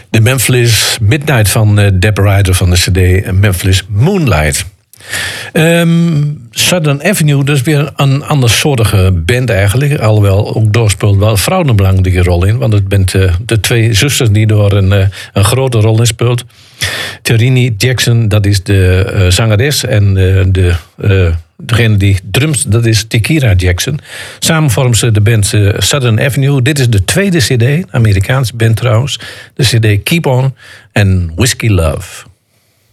De Memphis Midnight van Deb Ryder van de cd Memphis Moonlight. Southern Avenue, dat is weer een andersoortige band eigenlijk. Alhoewel, ook daar speelt wel vrouwen een belangrijke rol in. Want het bent de twee zusters die door een grote rol in speelt. Terini Jackson, dat is de zangeres. En degene die drums, dat is Tikira Jackson. Samen vormen ze de band Southern Avenue. Dit is de tweede cd, Amerikaanse band trouwens. De cd Keep On en Whiskey Love.